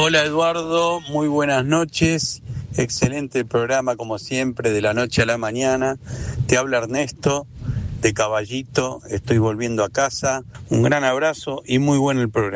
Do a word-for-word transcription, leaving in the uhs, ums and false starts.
Hola Eduardo, muy buenas noches, excelente programa como siempre, de la noche a la mañana. Te habla Ernesto de Caballito, estoy volviendo a casa, un gran abrazo y muy bueno el programa.